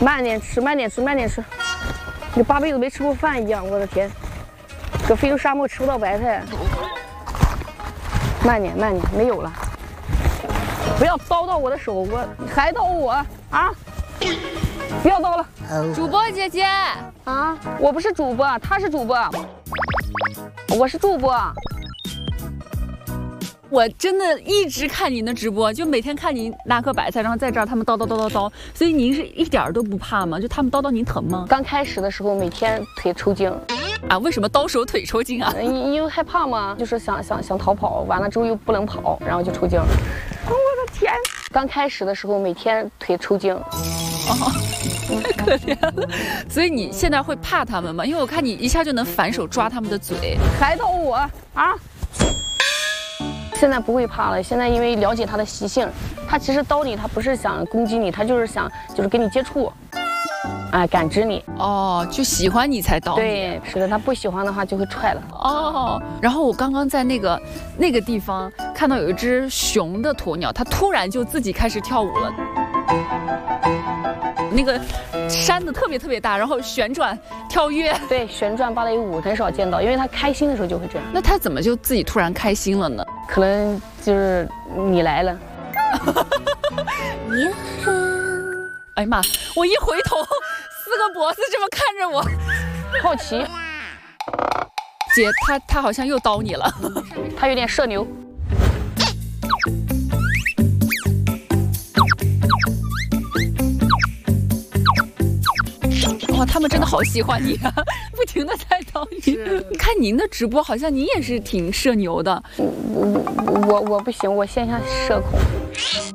慢点吃，慢点吃，慢点吃。你8辈子没吃过饭一样，我的天！搁非洲沙漠吃不到白菜。慢点，慢点，没有了。不要叨到我的手，还叨我啊！不要叨了。 主播姐姐啊，我不是主播，他是主播，我是主播。 我真的一直看您的直播，就每天看您拿颗白菜，然后在这儿他们叨叨叨叨叨，所以您是一点儿都不怕吗？就他们叨叨您疼吗？ 刚开始的时候每天腿抽筋。 啊，为什么刀手腿抽筋啊？ 因为害怕嘛，就是想逃跑，完了之后又不能跑，然后就抽筋。我的天！刚开始的时候每天腿抽筋。 哦，太可怜了。所以你现在会怕他们吗？因为我看你一下就能反手抓他们的嘴。 还叨我啊！现在不会怕了，现在因为了解它的习性，它其实叨你，它不是想攻击你，它就是想跟你接触，感知你。 哦，就喜欢你才叨你。 对，是的，它不喜欢的话就会踹了。 哦，然后我刚刚在那个地方看到有一只雄的鸵鸟，它突然就自己开始跳舞了。那个扇子特别大，然后旋转跳跃。对， 旋转芭蕾舞很少见到，因为它开心的时候就会这样。 那它怎么就自己突然开心了呢？ 可能就是你来了。 你好。哎呀妈！我一回头，4个脖子这么看着我， 好奇。 姐，它好像又叨你了。 它有点社牛。 哇，他们真的好喜欢你啊，不停的在叨你。看您的直播，好像你也是挺社牛的。 我不行，我线下社恐。